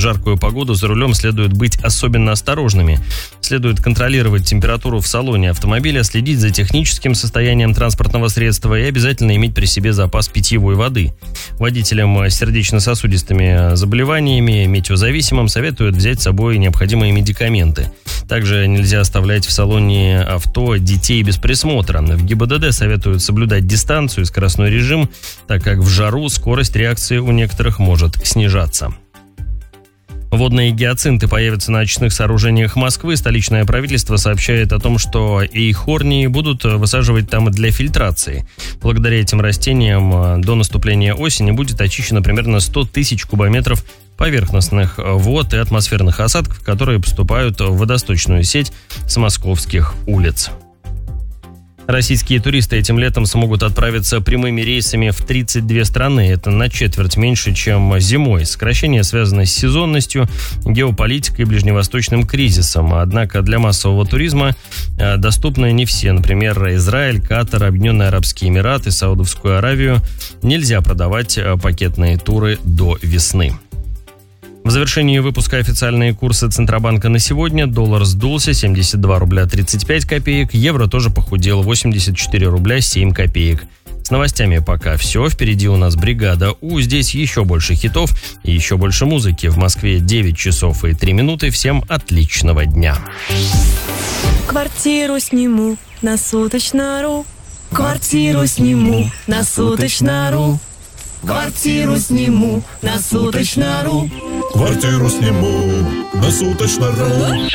жаркую погоду за рулем следует быть особенно осторожными. Следует контролировать температуру в салоне автомобиля, следить за техническим состоянием транспортного средства и обязательно иметь при себе запас питьевой воды. Водителям с сердечно-сосудистыми заболеваниями, метеозависимым советуют взять с собой необходимые медикаменты. Также нельзя оставлять в салоне авто детей без присмотра. В ГИБДД советуют соблюдать дистанцию и скоростной режим, так как в жару скорость реакции у некоторых может снижаться. Водные гиацинты появятся на очистных сооружениях Москвы. Столичное правительство сообщает о том, что эйхорнии будут высаживать там для фильтрации. Благодаря этим растениям до наступления осени будет очищено примерно 100 тысяч кубометров поверхностных вод и атмосферных осадков, которые поступают в водосточную сеть с московских улиц. Российские туристы этим летом смогут отправиться прямыми рейсами в 32 страны. Это на четверть меньше, чем зимой. Сокращение связано с сезонностью, геополитикой и ближневосточным кризисом. Однако для массового туризма доступны не все. Например, Израиль, Катар, Объединенные Арабские Эмираты, Саудовскую Аравию. Нельзя продавать пакетные туры до весны. В завершении выпуска официальные курсы Центробанка на сегодня. Доллар сдулся 72 рубля 35 копеек. Евро тоже похудел 84 рубля 7 копеек. С новостями пока все. Впереди у нас бригада У. Здесь еще больше хитов и еще больше музыки. В Москве 9 часов и 3 минуты. Всем отличного дня. Квартиру сниму на суточно.ру. Квартиру сниму на суточно.ру. Квартиру сниму на суточно.ру. Квартиру сниму на суточно.ру.